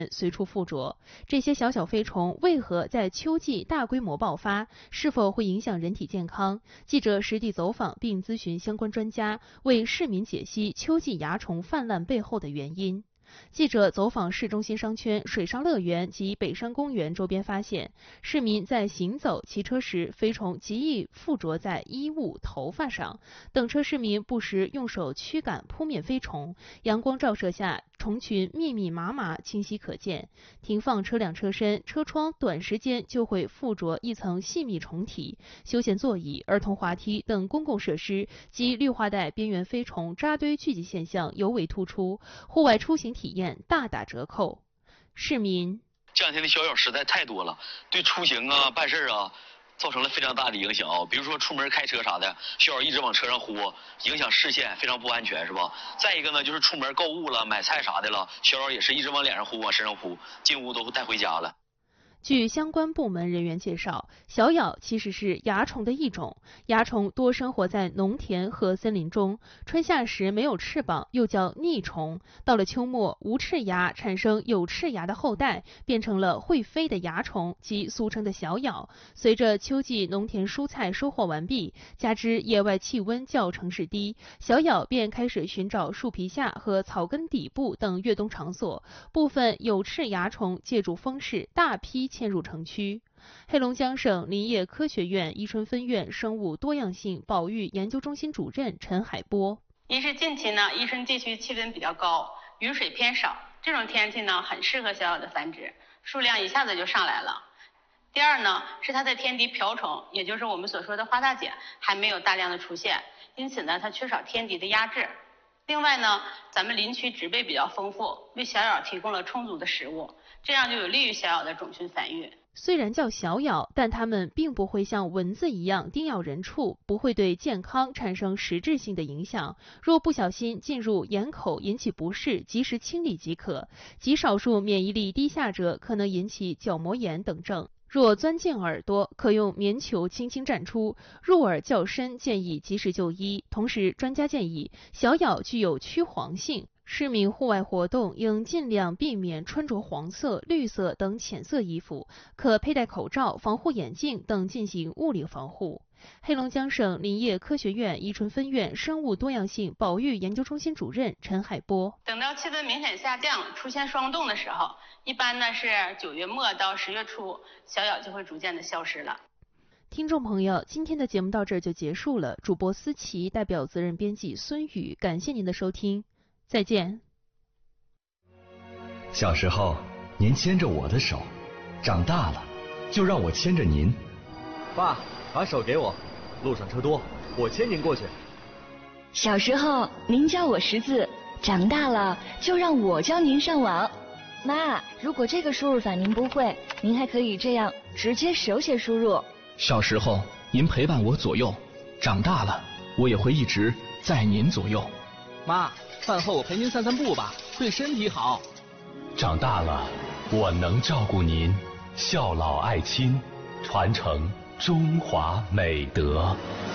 随处附着。这些小小飞虫为何在秋季大规模爆发？是否会影响人体健康？记者实地走访并咨询相关专家，为市民解析秋季蚜虫泛滥背后的原因。记者走访市中心商圈、水上乐园及北山公园周边，发现市民在行走、骑车时，飞虫极易附着在衣物、头发上。等车市民不时用手驱赶扑面飞虫，阳光照射下，虫群密密麻麻，清晰可见。停放车辆车身、车窗，短时间就会附着一层细密虫体。休闲座椅、儿童滑梯等公共设施及绿化带边缘飞虫扎堆聚集现象尤为突出，户外出行体验大打折扣。市民： 这两天的小咬实在太多了，对出行啊、办事啊造成了非常大的影响啊。比如说出门开车啥的，小咬一直往车上呼，影响视线，非常不安全，是吧？再一个呢，就是出门购物了、买菜啥的了，小咬也是一直往脸上呼、往身上呼，进屋都带回家了。 据相关部门人员介绍，小咬其实是蚜虫的一种。蚜虫多生活在农田和森林中，春夏时没有翅膀，又叫匿虫。到了秋末，无翅蚜产生有翅蚜的后代，变成了会飞的蚜虫，即俗称的小咬。随着秋季农田蔬菜收获完毕，加之野外气温较城市低，小咬便开始寻找树皮下和草根底部等越冬场所。部分有翅蚜虫借助风势，大批迁入城区。黑龙江省林业科学院伊春分院生物多样性保育研究中心主任陈海波： 一是近期呢，伊春地区气温比较高，雨水偏少，这种天气呢很适合小咬的繁殖，数量一下子就上来了。第二呢，是它的天敌瓢虫，也就是我们所说的花大姐，还没有大量的出现，因此呢，它缺少天敌的压制。另外呢，咱们林区植被比较丰富，为小咬提供了充足的食物，这样就有利于小咬的种群繁育。 虽然叫小咬，但它们并不会像蚊子一样叮咬人畜，不会对健康产生实质性的影响。若不小心进入眼口引起不适，及时清理即可。极少数免疫力低下者可能引起角膜炎等症。若钻进耳朵，可用棉球轻轻蘸出；入耳较深，建议及时就医。同时，专家建议，小咬具有驱黄性。市民户外活动应尽量避免穿着黄色、绿色等浅色衣服，可佩戴口罩、防护眼镜等进行物理防护。黑龙江省林业科学院伊春分院生物多样性保育研究中心主任陈海波： 等到气温明显下降、出现霜冻的时候，一般呢是9月末到10月初，小咬就会逐渐的消失了。 听众朋友，今天的节目到这儿就结束了。主播思琪代表责任编辑孙宇，感谢您的收听，再见。 小时候，您牵着我的手，长大了，就让我牵着您。 爸，把手给我，路上车多，我牵您过去。 小时候，您教我识字，长大了就让我教您上网。妈，如果这个输入法您不会，您还可以这样直接手写输入。 小时候，您陪伴我左右，长大了，我也会一直在您左右。 妈，饭后我陪您散散步吧，对身体好。 长大了，我能照顾您，孝老爱亲，传承中华美德。